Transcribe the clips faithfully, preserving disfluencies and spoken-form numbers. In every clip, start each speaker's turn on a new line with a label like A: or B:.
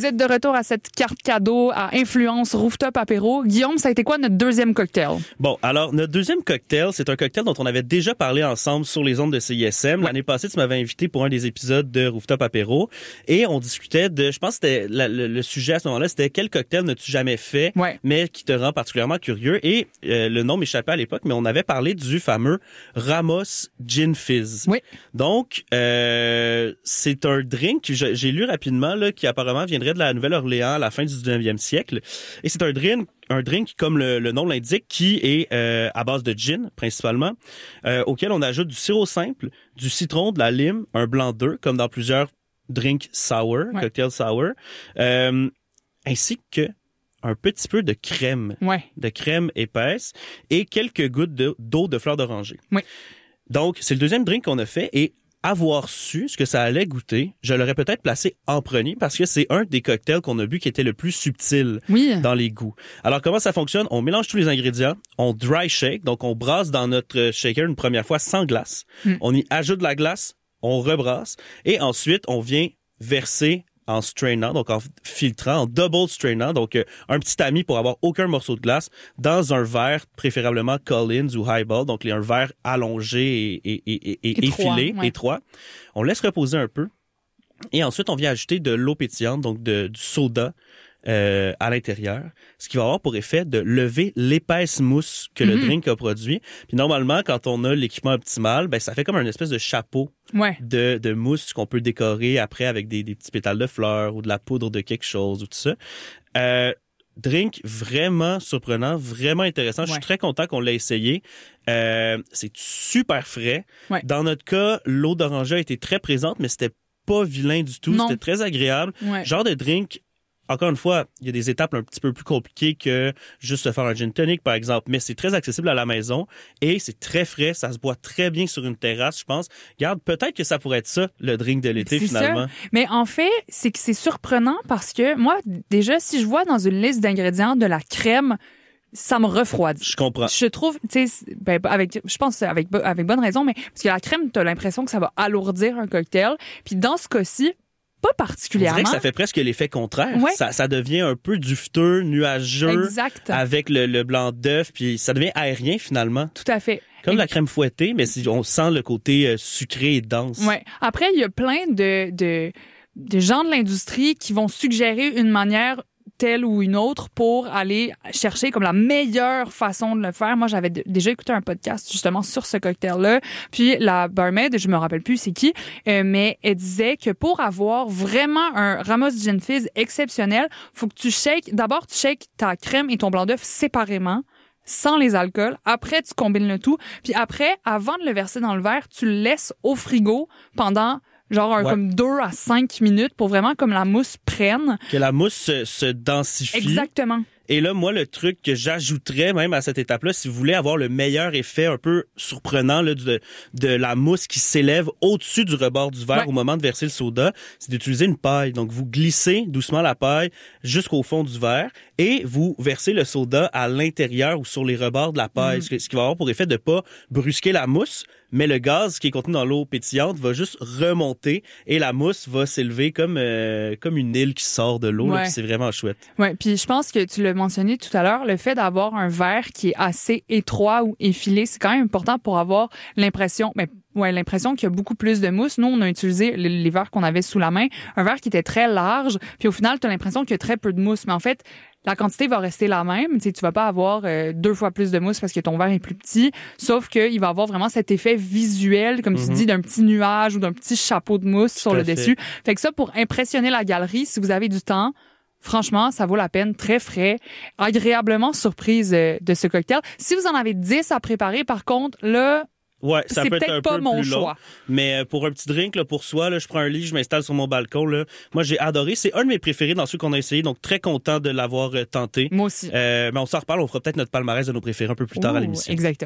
A: Vous êtes de retour à cette carte cadeau à influence rooftop apéro. Guillaume, ça a été quoi notre deuxième cocktail?
B: Bon, alors, notre deuxième cocktail, c'est un cocktail dont on avait déjà parlé ensemble sur les ondes de C I S M. Ouais. L'année passée, tu m'avais invité pour un des épisodes de Rooftop apéro et on discutait de, je pense que c'était la, le, le sujet à ce moment-là, c'était quel cocktail n'as-tu jamais fait,
A: ouais. mais
B: qui te rend particulièrement curieux. Et euh, le nom m'échappait à l'époque, mais on avait parlé du fameux Ramos Gin Fizz.
A: Oui.
B: Donc, euh, c'est un drink, j'ai lu rapidement, là, qui apparemment viendrait de la Nouvelle-Orléans à la fin du dix-neuvième siècle. Et c'est un drink, un drink comme le, le nom l'indique, qui est euh, à base de gin, principalement, euh, auquel on ajoute du sirop simple, du citron, de la lime, un blanc d'œuf, comme dans plusieurs drinks sour, ouais. cocktails sour, euh, ainsi que un petit peu de crème,
A: ouais.
B: de crème épaisse et quelques gouttes de, d'eau de fleur d'oranger.
A: Oui.
B: Donc, c'est le deuxième drink qu'on a fait et avoir su ce que ça allait goûter, je l'aurais peut-être placé en premier parce que c'est un des cocktails qu'on a bu qui était le plus subtil
A: oui.
B: dans les goûts. Alors, comment ça fonctionne? On mélange tous les ingrédients, on dry shake, donc on brasse dans notre shaker une première fois sans glace. Mm. On y ajoute de la glace, on rebrasse et ensuite, on vient verser en strainant, donc en filtrant, en double strainant, donc euh, un petit tamis pour avoir aucun morceau de glace dans un verre, préférablement Collins ou Highball, donc un verre allongé et, et, et, et
A: étroit,
B: effilé,
A: ouais.
B: étroit. On laisse reposer un peu et ensuite on vient ajouter de l'eau pétillante, donc de, du soda euh, à l'intérieur, ce qui va avoir pour effet de lever l'épaisse mousse que mm-hmm. le drink a produit. Puis normalement, quand on a l'équipement optimal, ben ça fait comme une espèce de chapeau
A: ouais.
B: de, de mousse qu'on peut décorer après avec des, des petits pétales de fleurs ou de la poudre de quelque chose ou tout ça. Euh, drink vraiment surprenant, vraiment intéressant. Ouais. Je suis très content qu'on l'ait essayé. Euh, c'est super frais.
A: Ouais.
B: Dans notre cas, l'eau d'oranger a été très présente, mais c'était pas vilain du tout.
A: Non.
B: C'était très agréable.
A: Ouais.
B: Genre de drink. Encore une fois, il y a des étapes un petit peu plus compliquées que juste se faire un gin tonic, par exemple, mais c'est très accessible à la maison et c'est très frais, ça se boit très bien sur une terrasse, je pense. Regarde, peut-être que ça pourrait être ça, le drink de l'été,
A: c'est
B: finalement.
A: Ça. Mais en fait, c'est que c'est surprenant parce que moi, déjà, si je vois dans une liste d'ingrédients de la crème, ça me refroidit.
B: Je comprends.
A: Je trouve, tu sais, ben, avec, je pense avec, avec bonne raison, mais parce que la crème, t'as l'impression que ça va alourdir un cocktail. Puis dans ce cas-ci, pas particulièrement.
B: On dirait que ça fait presque l'effet contraire.
A: Ouais.
B: Ça, ça devient un peu dufteux, nuageux.
A: Exact.
B: Avec le, le blanc d'œuf, puis ça devient aérien finalement.
A: Tout à fait.
B: Comme et... la crème fouettée, mais si on sent le côté euh, sucré et dense.
A: Ouais. Après, il y a plein de, de, de gens de l'industrie qui vont suggérer une manière telle ou une autre pour aller chercher comme la meilleure façon de le faire. Moi, j'avais d- déjà écouté un podcast justement sur ce cocktail-là. Puis la barmaid, je me rappelle plus c'est qui, euh, mais elle disait que pour avoir vraiment un Ramos Gin Fizz exceptionnel, faut que tu shakes, d'abord tu shakes ta crème et ton blanc d'œuf séparément, sans les alcools. Après, tu combines le tout. Puis après, avant de le verser dans le verre, tu le laisses au frigo pendant genre un, ouais. comme deux à cinq minutes pour vraiment comme la mousse prenne.
B: Que la mousse se, se densifie.
A: Exactement.
B: Et là, moi, le truc que j'ajouterais même à cette étape-là, si vous voulez avoir le meilleur effet un peu surprenant là, de, de la mousse qui s'élève au-dessus du rebord du verre ouais. au moment de verser le soda, c'est d'utiliser une paille. Donc, vous glissez doucement la paille jusqu'au fond du verre et vous versez le soda à l'intérieur ou sur les rebords de la paille, mmh. ce qui va avoir pour effet de pas brusquer la mousse, mais le gaz qui est contenu dans l'eau pétillante va juste remonter et la mousse va s'élever comme euh, comme une île qui sort de l'eau.
A: Ouais.
B: Là, puis c'est vraiment chouette.
A: Ouais, puis je pense que tu l'as mentionné tout à l'heure, le fait d'avoir un verre qui est assez étroit ou effilé, c'est quand même important pour avoir l'impression, mais ouais, l'impression qu'il y a beaucoup plus de mousse. Nous, on a utilisé les, les verres qu'on avait sous la main, un verre qui était très large, puis au final, tu as l'impression qu'il y a très peu de mousse, mais en fait, la quantité va rester la même. Tu sais, tu vas pas avoir euh, deux fois plus de mousse parce que ton verre est plus petit, sauf qu'il va avoir vraiment cet effet visuel, comme mm-hmm. tu dis, d'un petit nuage ou d'un petit chapeau de mousse Tout sur le fait. dessus. Fait que ça, pour impressionner la galerie, si vous avez du temps, franchement, ça vaut la peine. Très frais, agréablement surprise euh, de ce cocktail. Si vous en avez dix à préparer, par contre, là...
B: Ouais, ça
A: c'est
B: peut
A: peut-être
B: être un
A: pas
B: peu
A: mon
B: plus long,
A: choix.
B: mais pour un petit drink là, pour soi, là, je prends un lit, je m'installe sur mon balcon. Là. Moi, j'ai adoré. C'est un de mes préférés dans ceux qu'on a essayé, donc très content de l'avoir euh, tenté.
A: Moi aussi.
B: Euh, mais on s'en reparle, on fera peut-être notre palmarès de nos préférés un peu plus tard
A: Ouh,
B: à l'émission.
A: Exactement.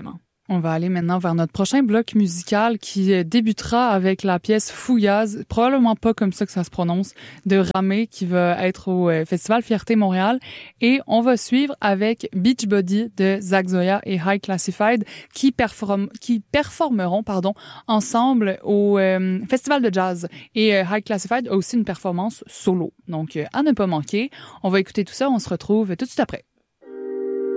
A: On va aller maintenant vers notre prochain bloc musical qui débutera avec la pièce Fouillaz, probablement pas comme ça que ça se prononce, de Ramé qui va être au Festival Fierté Montréal. Et on va suivre avec Beachbody de Zach Zoya et High Classified qui, perform qui performeront pardon, ensemble au euh, Festival de Jazz. Et euh, High Classified a aussi une performance solo. Donc, euh, à ne pas manquer. On va écouter tout ça, on se retrouve tout de suite après.